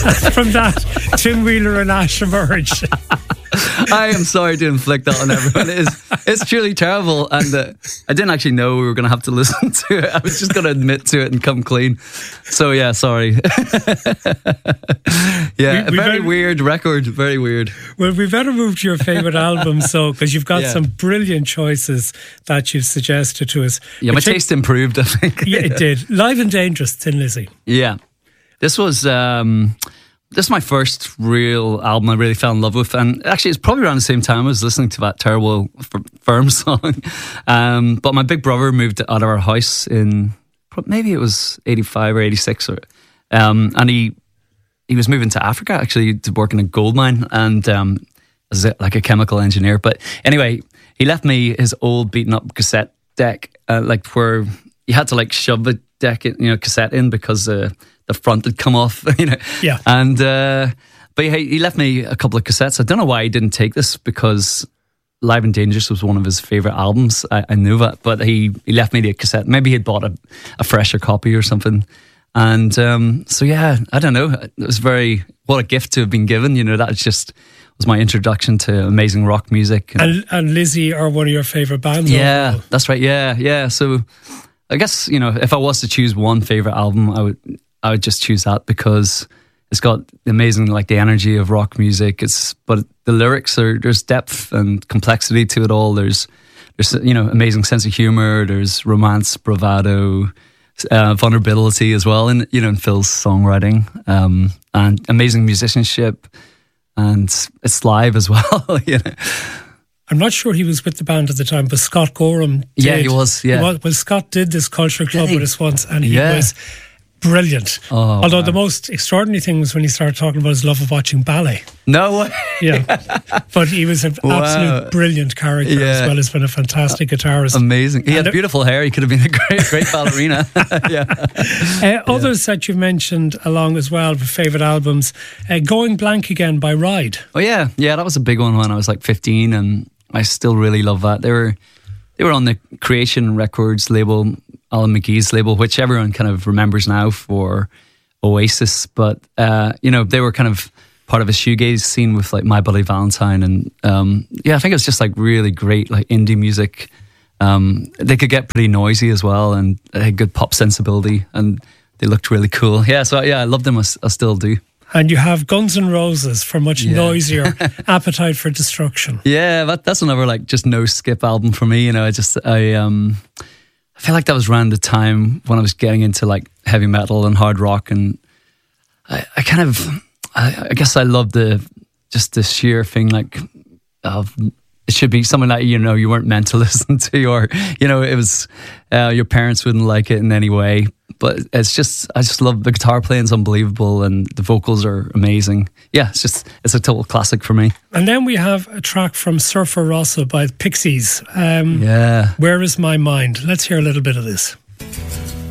From that, Tim Wheeler and Ash emerged. I am sorry to inflict that on everyone. It's truly terrible, and I didn't actually know we were going to have to listen to it. I was just going to admit to it and come clean. So yeah, sorry. Yeah, very weird record. Very weird. Well, we better move to your favourite album, so because you've got some brilliant choices that you've suggested to us. Yeah, my taste improved, I think. Yeah, it did. Live and Dangerous, Thin Lizzy. Yeah, this was. This is my first real album I really fell in love with, and actually it's probably around the same time I was listening to that terrible Firm song. But my big brother moved out of our house in, maybe it was 85 or 86, and he was moving to Africa actually to work in a gold mine, and as like a chemical engineer. But anyway, he left me his old beaten up cassette deck, like where you had to like shove a deck, cassette in because the front had come off, Yeah. And but he left me a couple of cassettes. I don't know why he didn't take this, because Live and Dangerous was one of his favourite albums. I knew that, but he left me the cassette. Maybe he'd bought a fresher copy or something. And so yeah, I don't know. It was what a gift to have been given. That just was my introduction to amazing rock music. And Lizzy are one of your favourite bands. Yeah, overall. that's right. Yeah. So I guess if I was to choose one favourite album, I would just choose that, because it's got amazing, like, the energy of rock music. But the lyrics there's depth and complexity to it all. There's amazing sense of humor. There's romance, bravado, vulnerability as well, in Phil's songwriting, and amazing musicianship, and it's live as well. I'm not sure he was with the band at the time, but Scott Gorham did. Yeah, he was. Yeah, well, Scott did this Culture Club with us once, and he was brilliant. Oh, although the most extraordinary thing was when he started talking about his love of watching ballet. No way. Yeah. But he was an absolute brilliant character, as well as being a fantastic guitarist. Amazing. He had beautiful hair. He could have been a great ballerina. Others that you've mentioned along as well with favourite albums, Going Blank Again by Ride. Oh yeah, that was a big one when I was like 15, and I still really love that. They were on the Creation Records label, Alan McGee's label, which everyone kind of remembers now for Oasis. But, they were kind of part of a shoegaze scene with like My Bloody Valentine. And I think it was just like really great, like indie music. They could get pretty noisy as well, and they had good pop sensibility, and they looked really cool. Yeah, so I loved them. I still do. And you have Guns N' Roses for much noisier, Appetite for Destruction. Yeah, that's another like just no skip album for me. I feel like that was around the time when I was getting into like heavy metal and hard rock, and I guess I loved the sheer thing, like of it should be something that you weren't meant to listen to, or it was your parents wouldn't like it in any way. But I just love the guitar playing's unbelievable, and the vocals are amazing. Yeah, it's a total classic for me. And then we have a track from Surfer Rosa by the Pixies. Where Is My Mind? Let's hear a little bit of this.